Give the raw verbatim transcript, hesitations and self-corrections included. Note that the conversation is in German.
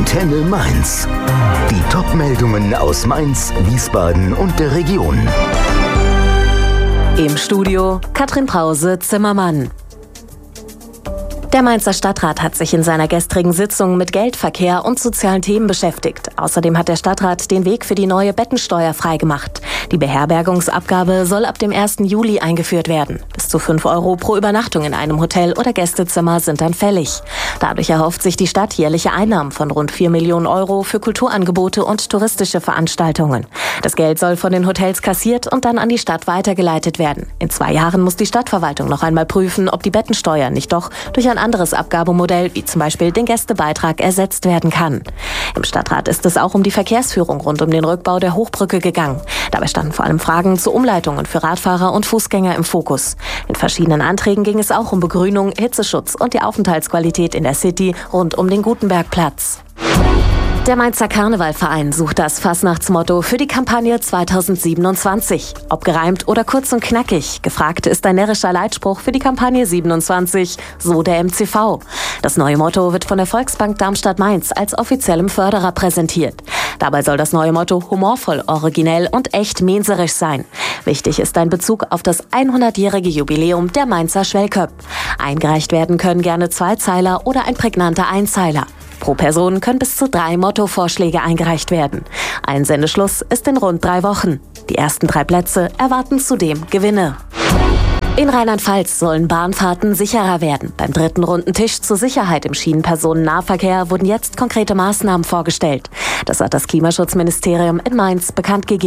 Antenne Mainz. Die Top-Meldungen aus Mainz, Wiesbaden und der Region. Im Studio Katrin Brause-Zimmermann. Der Mainzer Stadtrat hat sich in seiner gestrigen Sitzung mit Geldverkehr und sozialen Themen beschäftigt. Außerdem hat der Stadtrat den Weg für die neue Bettensteuer freigemacht. Die Beherbergungsabgabe soll ab dem ersten Juli eingeführt werden. Bis zu fünf Euro pro Übernachtung in einem Hotel oder Gästezimmer sind dann fällig. Dadurch erhofft sich die Stadt jährliche Einnahmen von rund vier Millionen Euro für Kulturangebote und touristische Veranstaltungen. Das Geld soll von den Hotels kassiert und dann an die Stadt weitergeleitet werden. In zwei Jahren muss die Stadtverwaltung noch einmal prüfen, ob die Bettensteuer nicht doch durch ein anderes Abgabemodell, wie zum Beispiel den Gästebeitrag, ersetzt werden kann. Im Stadtrat ist es auch um die Verkehrsführung rund um den Rückbau der Hochbrücke gegangen. Dabei standen vor allem Fragen zu Umleitungen für Radfahrer und Fußgänger im Fokus. In verschiedenen Anträgen ging es auch um Begrünung, Hitzeschutz und die Aufenthaltsqualität in der City rund um den Gutenbergplatz. Der Mainzer Karnevalverein sucht das Fasnachtsmotto für die Kampagne zweitausendsiebenundzwanzig. Ob gereimt oder kurz und knackig, gefragt ist ein närrischer Leitspruch für die Kampagne siebenundzwanzig, so der M C V. Das neue Motto wird von der Volksbank Darmstadt-Mainz als offiziellem Förderer präsentiert. Dabei soll das neue Motto humorvoll, originell und echt mainzerisch sein. Wichtig ist ein Bezug auf das hundertjährige Jubiläum der Mainzer Schwellköpp. Eingereicht werden können gerne Zweizeiler oder ein prägnanter Einzeiler. Pro Person können bis zu drei Mottovorschläge eingereicht werden. Einsendeschluss ist in rund drei Wochen. Die ersten drei Plätze erwarten zudem Gewinne. In Rheinland-Pfalz sollen Bahnfahrten sicherer werden. Beim dritten runden Tisch zur Sicherheit im Schienenpersonennahverkehr wurden jetzt konkrete Maßnahmen vorgestellt. Das hat das Klimaschutzministerium in Mainz bekannt gegeben.